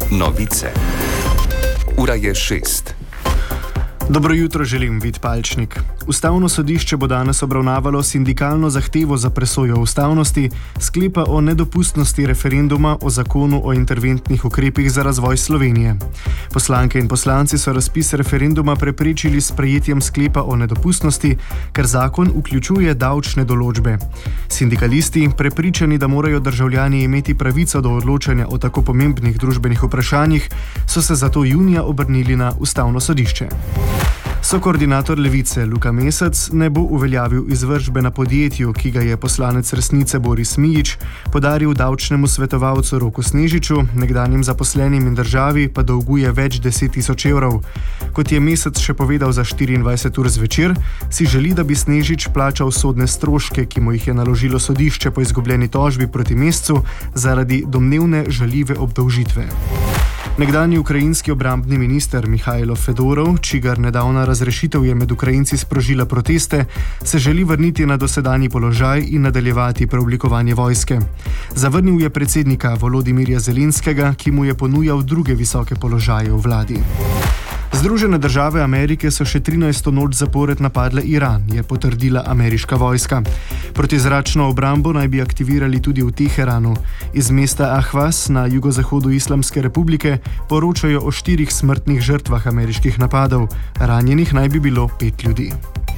Novice. Ura je 6. Dobro jutro želim, Vid Palčnik. Ustavno sodišče bo danes obravnavalo sindikalno zahtevo za presojo ustavnosti sklepa o nedopustnosti referenduma o zakonu o interventnih ukrepih za razvoj Slovenije. Poslanke in poslanci so razpis referenduma preprečili s sprejetjem sklepa o nedopustnosti, ker zakon vključuje davčne določbe. Sindikalisti, prepričani, da morajo državljani imeti pravico do odločanja o tako pomembnih družbenih vprašanjih, so se zato junija obrnili na Ustavno sodišče. Sokoordinator Levice Luka Mesec ne bo uveljavil izvršbe na podjetju, ki ga je poslanec Resnice Boris Mijić podaril davčnemu svetovalcu Roku Snežiču, nekdanjim zaposlenim in državi pa dolguje več 10 000 evrov. Kot je Mesec še povedal za 24 ur zvečer, si želi, da bi Snežič plačal sodne stroške, ki mu jih je naložilo sodišče po izgubljeni tožbi proti Mescu zaradi domnevne žaljive obdolžitve. Nekdanji ukrajinski obrambni minister Mihajlo Fedorov, čigar nedavna razrešitev je med Ukrajinci sprožila proteste, se želi vrniti na dosedanji položaj in nadaljevati preoblikovanje vojske. Zavrnil je predsednika Volodimirja Zelenskega, ki mu je ponujal druge visoke položaje v vladi. Združene države Amerike so še 13. noč zapored napadle Iran, je potrdila ameriška vojska. Protizračno obrambo naj bi aktivirali tudi v Teheranu. Iz mesta Ahvaz na jugozahodu Islamske republike poročajo o 4 smrtnih žrtvah ameriških napadov. Ranjenih naj bi bilo 5 ljudi.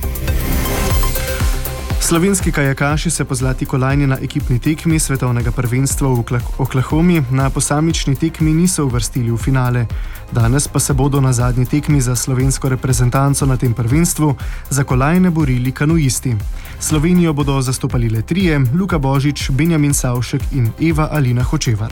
Slovenski kajakaši se po zlati kolajni na ekipni tekmi svetovnega prvenstva v Oklahomi na posamični tekmi niso uvrstili v finale. Danes pa se bodo na zadnji tekmi za slovensko reprezentanco na tem prvenstvu za kolajne borili kanuisti. Slovenijo bodo zastopali le 3: Luka Božič, Benjamin Savšek in Eva Alina Hočevar.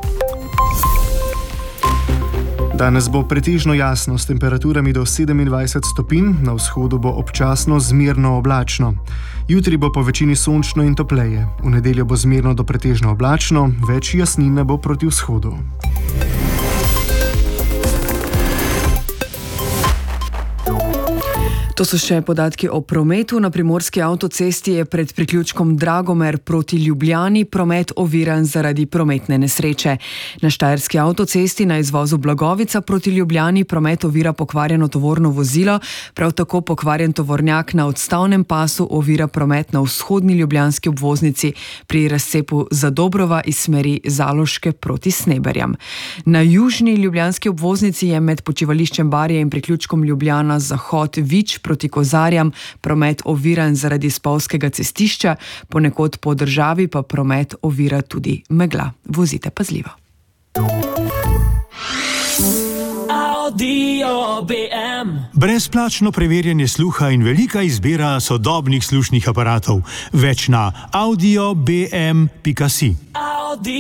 Danes bo pretežno jasno s temperaturami do 27 stopinj, na vzhodu bo občasno zmerno oblačno. Jutri bo po večini sončno in topleje. V nedeljo bo zmerno do pretežno oblačno, več jasnine bo proti vzhodu. To so še podatki o prometu. Na primorski avtocesti je pred priključkom Dragomer proti Ljubljani promet oviran zaradi prometne nesreče. Na štajerski avtocesti na izvozu Blagovica proti Ljubljani promet ovira pokvarjeno tovorno vozilo, prav tako pokvarjen tovornjak na odstavnem pasu ovira promet na vzhodni ljubljanski obvoznici pri razcepu Zadobrova iz smeri Zaloške proti Sneberjam. Na južni ljubljanski obvoznici je med počivališčem Barje in priključkom Ljubljana Zahod Vič proti Kozarjam promet oviran zaradi spolzkega cestišča, ponekod po državi pa promet ovira tudi megla. Vozite pazljivo. Brezplačno preverjanje sluha in velika izbira sodobnih slušnih aparatov. Več na audiobm.si.